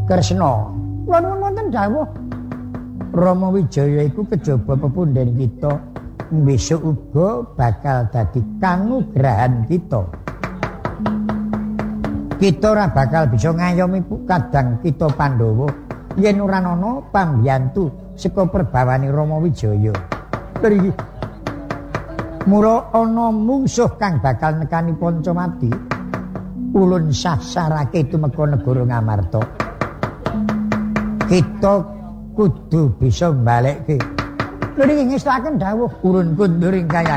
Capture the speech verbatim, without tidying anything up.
Kresna. Kula nuwun wonten dawuh. Rama Wijaya iku kejaba pepundhen kita. Besok uga bakal dadi kanugrahan kita. Kita ora bakal bisa ngayomi kadang kita Pandhawa yen ora ana pambiyantu saka perbawane Rama Wijaya. Lha mula ana mungsuh kang bakal nekani Pancamati. Ulun sasarake tumeka negara Ngamarta. Kita kudu bisa mbalekke. Lha niki ngestaken dawuh urun kundur ing kaya